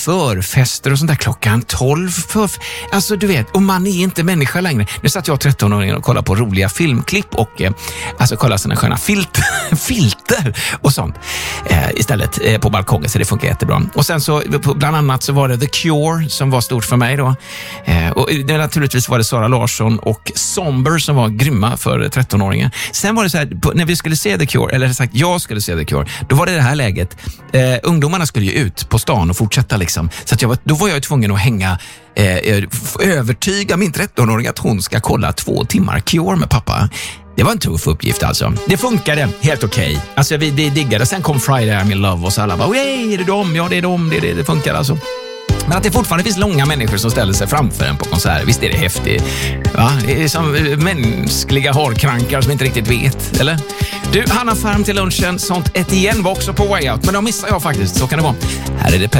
förfester och sånt där klockan 12. Alltså du vet, och man är inte människa längre. Nu satt jag 13-åringen och kollade på roliga filmklipp och alltså kollade såna sköna filter och sånt istället på balkongen, så det funkar jättebra. Och sen så bland annat så var det The Cure som var stort för mig då. Och det, naturligtvis var det Sara Larsson och Somber som var grymma för 13-åringen. Sen var det så här, när vi skulle se The Cure, eller sagt jag skulle se The Cure, då var det här läget. Ungdomarna skulle ju ut på stan och fortsätta liksom. Så att då var jag tvungen att hänga övertyga min 13-åring att hon ska kolla 2 timmar Cure med pappa. Det var en tuff uppgift alltså. Det funkade helt okej. Alltså vi diggade. Sen kom Friday I'm in Love och så alla bara, oj, är det dem? Ja, det är dem. Det funkar alltså. Men att det fortfarande finns långa människor som ställer sig framför en på konsert, visst är det häftigt. Va? Det är som mänskliga harkrankar som inte riktigt vet, eller? Du, Hanna Färm till lunchen, sånt ett igen var också på Way Out, men då missar jag faktiskt, så kan det vara. Här är det